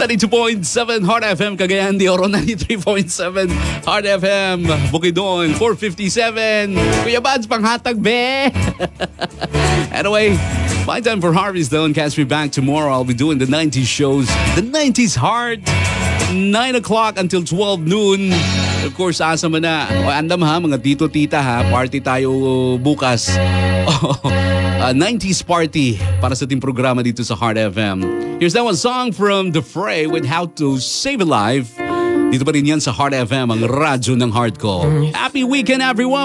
92.7 Heart FM Cagayan de Oro, 93.7 Heart FM Bukidnon, 457 Kuya Bads, panghatag be. Anyway, my time for Harvey's done. Catch me back tomorrow. I'll be doing the 90s shows, the 90s Heart, 9 o'clock until 12 noon. Of course, asa man na. O, andam ha, mga tito-tita ha. Party tayo bukas. 90s party para sa ating programa dito sa Heart FM. Here's that one song from The Fray with How to Save a Life. Dito pa rin yan sa Heart FM, ang radyo ng heart ko. Happy weekend, everyone!